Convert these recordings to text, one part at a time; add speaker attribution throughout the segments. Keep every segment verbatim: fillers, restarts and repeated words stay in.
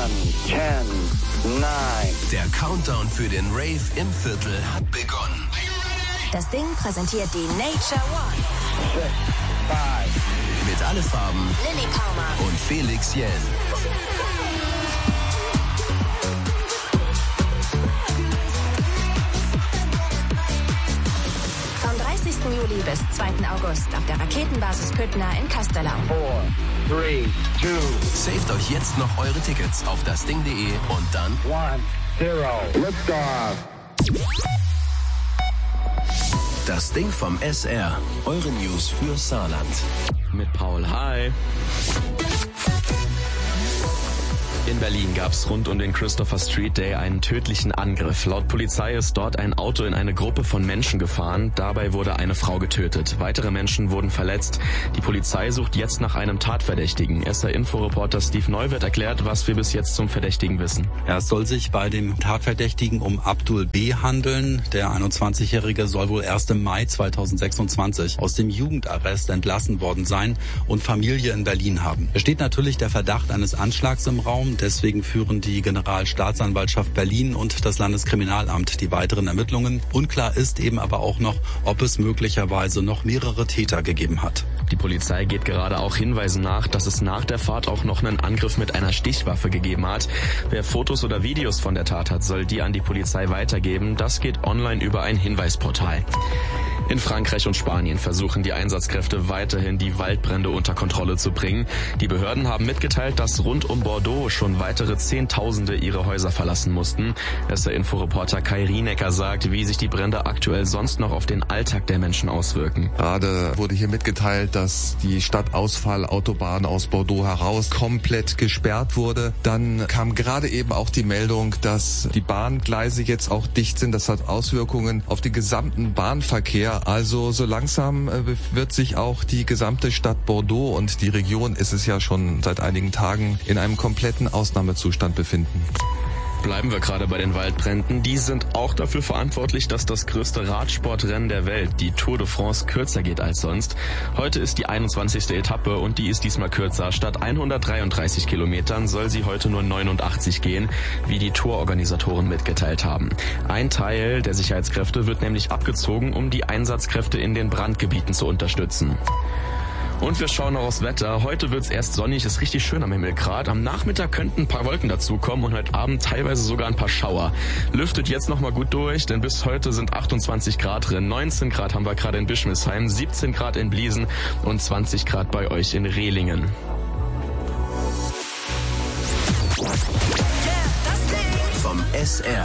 Speaker 1: ten, neun.
Speaker 2: Der Countdown für den Rave im Viertel hat begonnen.
Speaker 3: Das Ding präsentiert die Nature One.
Speaker 1: six, five.
Speaker 2: Mit alle Farben
Speaker 3: Lilly Palmer
Speaker 2: und Felix Jähn.
Speaker 3: Vom dreißigsten Juli bis zweiten August auf der Raketenbasis Püttner in Castelau.
Speaker 1: four, three, two.
Speaker 2: Saved euch jetzt noch eure Tickets auf dasding punkt de und dann
Speaker 1: one, zero. Liftoff.
Speaker 2: Das Ding vom S R. Eure News für Saarland.
Speaker 4: Mit Paul. Hi. In Berlin gab es rund um den Christopher Street Day einen tödlichen Angriff. Laut Polizei ist dort ein Auto in eine Gruppe von Menschen gefahren. Dabei wurde eine Frau getötet. Weitere Menschen wurden verletzt. Die Polizei sucht jetzt nach einem Tatverdächtigen. S R-Info-Reporter Steve Neuwirth erklärt, was wir bis jetzt zum Verdächtigen wissen.
Speaker 5: Ja, es soll sich bei dem Tatverdächtigen um Abdul B. handeln. Der einundzwanzigjährige soll wohl erst im Mai zweitausendsechsundzwanzig aus dem Jugendarrest entlassen worden sein und Familie in Berlin haben. Es steht natürlich der Verdacht eines Anschlags im Raum. Deswegen führen die Generalstaatsanwaltschaft Berlin und das Landeskriminalamt die weiteren Ermittlungen. Unklar ist eben aber auch noch, ob es möglicherweise noch mehrere Täter gegeben hat.
Speaker 4: Die Polizei geht gerade auch Hinweisen nach, dass es nach der Fahrt auch noch einen Angriff mit einer Stichwaffe gegeben hat. Wer Fotos oder Videos von der Tat hat, soll die an die Polizei weitergeben. Das geht online über ein Hinweisportal. In Frankreich und Spanien versuchen die Einsatzkräfte weiterhin, die Waldbrände unter Kontrolle zu bringen. Die Behörden haben mitgeteilt, dass rund um Bordeaux schon weitere Zehntausende ihre Häuser verlassen mussten. S R-Info-Reporter Kai Rienecker sagt, wie sich die Brände aktuell sonst noch auf den Alltag der Menschen auswirken.
Speaker 6: Gerade wurde hier mitgeteilt, dass die Stadtausfallautobahn aus Bordeaux heraus komplett gesperrt wurde. Dann kam gerade eben auch die Meldung, dass die Bahngleise jetzt auch dicht sind. Das hat Auswirkungen auf den gesamten Bahnverkehr. Also so langsam wird sich auch die gesamte Stadt Bordeaux und die Region, ist es ja schon seit einigen Tagen, in einem kompletten Ausnahmezustand befinden.
Speaker 4: Bleiben wir gerade bei den Waldbränden. Die sind auch dafür verantwortlich, dass das größte Radsportrennen der Welt, die Tour de France, kürzer geht als sonst. Heute ist die einundzwanzigste Etappe und die ist diesmal kürzer. Statt hundertdreiunddreißig Kilometern soll sie heute nur neunundachtzig gehen, wie die Tourorganisatoren mitgeteilt haben. Ein Teil der Sicherheitskräfte wird nämlich abgezogen, um die Einsatzkräfte in den Brandgebieten zu unterstützen. Und wir schauen noch aufs Wetter. Heute wird's erst sonnig, ist richtig schön am Himmel gerade. Am Nachmittag könnten ein paar Wolken dazukommen und heute Abend teilweise sogar ein paar Schauer. Lüftet jetzt noch mal gut durch, denn bis heute sind achtundzwanzig Grad drin. neunzehn Grad haben wir gerade in Bischmisheim, siebzehn Grad in Bliesen und zwanzig Grad bei euch in Rehlingen.
Speaker 2: Vom S R.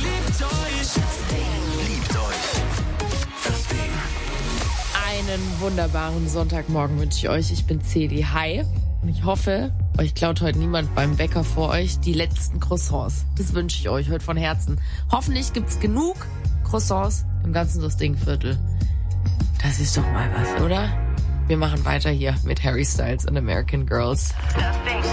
Speaker 7: Einen wunderbaren Sonntagmorgen wünsche ich euch. Ich bin Celi. Hi. Und ich hoffe, euch klaut heute niemand beim Bäcker vor euch die letzten Croissants. Das wünsche ich euch heute von Herzen. Hoffentlich gibt's genug Croissants im ganzen Ding-Viertel. Das ist doch mal was, oder? Wir machen weiter hier mit Harry Styles und American Girls.